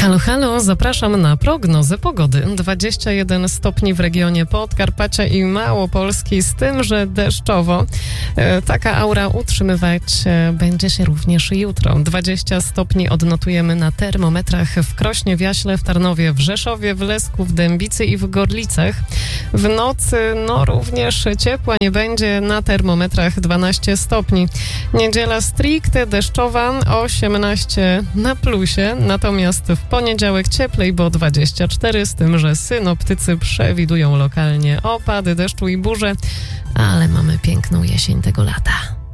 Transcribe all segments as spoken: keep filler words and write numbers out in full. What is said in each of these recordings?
Halo, halo, zapraszam na prognozę pogody. dwadzieścia jeden stopni w regionie Podkarpacia i Małopolski, z tym, że deszczowo. E, taka aura utrzymywać e, będzie się również jutro. dwadzieścia stopni odnotujemy na termometrach w Krośnie, w Jaśle, w Tarnowie, w Rzeszowie, w Lesku, w Dębicy i w Gorlicach. W nocy no również ciepła nie będzie, na termometrach dwanaście stopni. Niedziela stricte deszczowa, osiemnaście na plusie, natomiast w poniedziałek cieplej, bo dwadzieścia cztery, z tym, że synoptycy przewidują lokalnie opady deszczu i burze, ale mamy piękną jesień tego lata.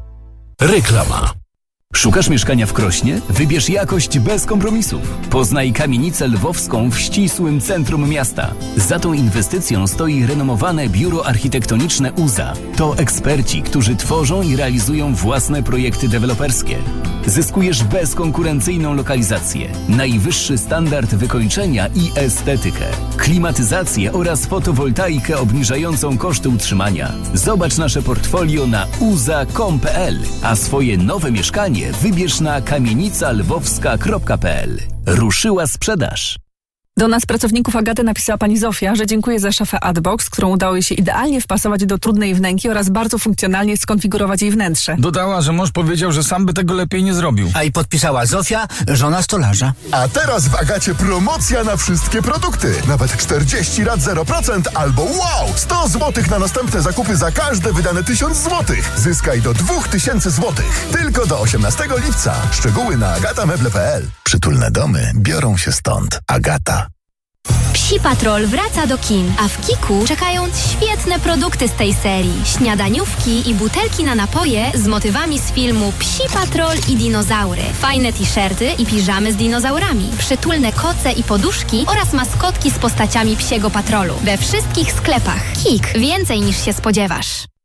Reklama. Szukasz mieszkania w Krośnie? Wybierz jakość bez kompromisów. Poznaj kamienicę lwowską w ścisłym centrum miasta. Za tą inwestycją stoi renomowane biuro architektoniczne U Z A. To eksperci, którzy tworzą i realizują własne projekty deweloperskie. Zyskujesz bezkonkurencyjną lokalizację, najwyższy standard wykończenia i estetykę, klimatyzację oraz fotowoltaikę obniżającą koszty utrzymania. Zobacz nasze portfolio na u z a kropka com kropka p l, a swoje nowe mieszkanie wybierz na kamienica lwowska kropka p l. Ruszyła sprzedaż. Do nas, pracowników Agaty, napisała pani Zofia, że dziękuję za szafę Adbox, którą udało jej się idealnie wpasować do trudnej wnęki oraz bardzo funkcjonalnie skonfigurować jej wnętrze. Dodała, że mąż powiedział, że sam by tego lepiej nie zrobił. A i podpisała Zofia, żona stolarza. A teraz w Agacie promocja na wszystkie produkty. Nawet czterdzieści rat zero procent albo wow! sto złotych na następne zakupy za każde wydane tysiąc złotych. Zyskaj do dwa tysiące złotych. Tylko do osiemnastego lipca. Szczegóły na agata meble kropka p l. Przytulne domy biorą się stąd. Agata. Psi Patrol wraca do kin, a w Kiku czekają świetne produkty z tej serii. Śniadaniówki i butelki na napoje z motywami z filmu Psi Patrol i dinozaury. Fajne t-shirty i piżamy z dinozaurami. Przytulne koce i poduszki oraz maskotki z postaciami Psiego Patrolu. We wszystkich sklepach. Kik. Więcej niż się spodziewasz.